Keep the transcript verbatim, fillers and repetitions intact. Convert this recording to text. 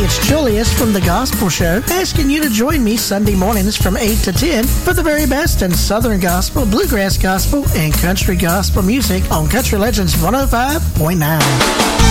it's Julius from The Gospel Show, asking you to join me Sunday mornings from eight to ten for the very best in Southern Gospel, Bluegrass Gospel, and Country Gospel music on Country Legends one oh five point nine.